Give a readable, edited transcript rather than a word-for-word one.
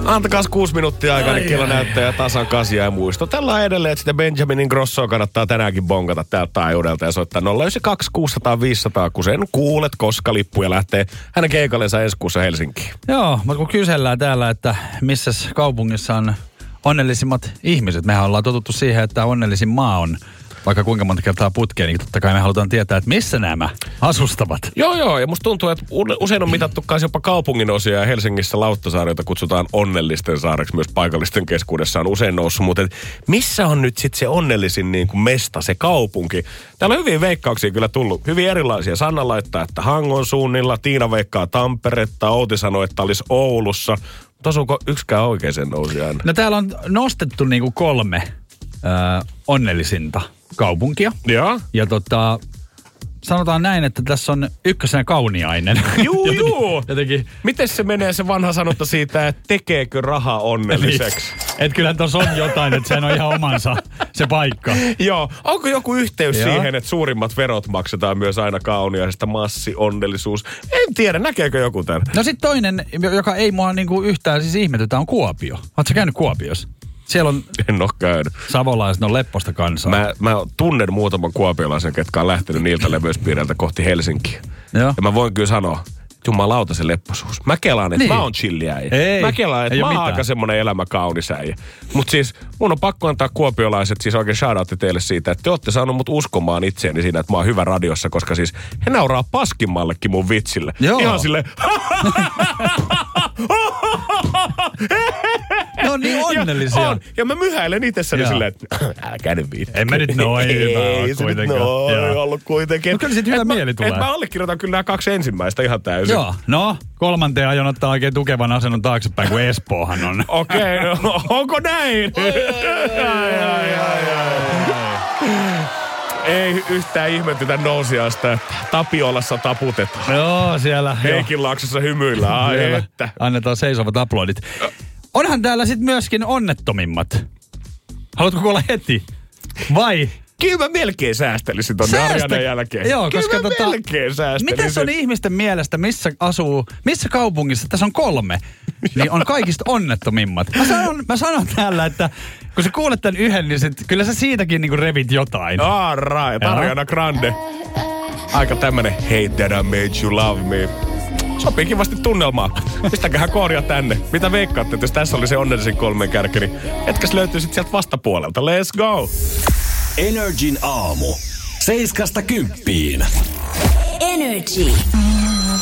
Antakas 6 minuuttia aikaa, niin kello näyttää tasan 8 ja muistutellaan edelleen, että sitä Benjamin Ingrossoa kannattaa tänäänkin bonkata täältä taajuudelta ja soittaa 092 600 500, kun sen kuulet, koska lippuja lähtee hänen keikallensa ensi kuussa Helsinkiin. Joo, mutta kun kysellään täällä, että missäs kaupungissa on onnellisimmat ihmiset. Mehän ollaan totuttu siihen, että onnellisin maa on vaikka kuinka monta kertaa putkeen, niin totta kai me halutaan tietää, että missä nämä asustavat. Joo, ja musta tuntuu, että usein on mitattu myös jopa kaupungin osia, ja Helsingissä Lauttasaari, jota kutsutaan onnellisten saareksi myös paikallisten keskuudessa, on usein noussut, mutta missä on nyt sitten se onnellisin niin kuin mesta, se kaupunki? Täällä on hyviä veikkauksia kyllä tullut, hyvin erilaisia. Sanna laittaa, että Hangon suunnilla, Tiina veikkaa Tamperetta, Outi sanoi, että olisi Oulussa. Mutta osuuko yksikään oikeeseen nousijaan? No täällä on nostettu niinku 3 onnellisinta kaupunkia. Joo. Ja sanotaan näin, että tässä on ykkösenä Kauniainen. Juu. Jotenkin. Miten se menee se vanha sanonta siitä, että tekeekö raha onnelliseksi? Että kyllähän tuossa on jotain, että sehän on ihan omansa se paikka. Joo. Onko joku yhteys siihen, että suurimmat verot maksetaan myös aina Kauniaisesta, massionnellisuus? En tiedä, näkeekö joku tämän? No sit toinen, joka ei mua niinku yhtään siis ihmetytä, on Kuopio. Ootko sä käynyt Kuopiossa? Siellä on en ole käynyt. Savolaiset, on lepposta kansaa. Mä tunnen muutaman kuopiolaisen, ketkä on lähtenyt niiltä leveyspiireiltä kohti Helsinkiä. Joo. Ja mä voin kyllä sanoa, jumalauta se lepposuus. Mä kelaan, että mä oon chilliäijä. Mä kelaan, että mä oon aika semmonen elämäkaunis äijä. Mut siis mun on pakko antaa kuopiolaiset siis oikein shoutoutti teille siitä, että te ootte saanut mut uskomaan itseäni siinä, että mä oon hyvä radiossa, koska siis he nauraa paskimmallekin mun vitsille. Joo. Ihan silleen. Ne on niin onnellisia. Ja mä myhäilen itsessäni silleen, että älkää nyt viittä. En mä nyt noin hyvä Ei se nyt noin ollut kuitenkin. Mutta kyllä sit hyvä mieli tulee. Mä allekirjoitan kyllä nämä 2 ensimmäistä ihan täysin. Joo, no 3. aion ottaa oikein tukevan asennon taaksepäin, kun Espoohan on. Okei, no, onko näin? Ei yhtään ihmetytä nousiasta, että Tapiolassa taputetaan. Joo, siellä. Heikinlaaksossa hymyillään. Ai että. Annetaan seisovat aplodit. Onhan täällä sitten myöskin onnettomimmat. Haluatko kuulla heti? Vai? Kyllä mä melkein säästelisin tonne Arianan jälkeen. Joo, koska kyllä mä melkein säästelisin. Mites on ihmisten mielestä, missä kaupungissa, tässä on 3, niin on kaikista onnettomimmat. Mä sanon täällä, että kun sä kuulet tämän yhden, niin kyllä sä siitäkin niinku revit jotain. All right, Ariana Grande. Aika tämmönen Hey that I made you love me. Sopii kivasti tunnelmaa. Pistäköhän kooria tänne. Mitä veikkaatte, että jos tässä oli se onnellisin 3 kärki, niin etkäs löytyy sit sieltä vastapuolelta. Let's go! Energin aamu. 7–10. Energy.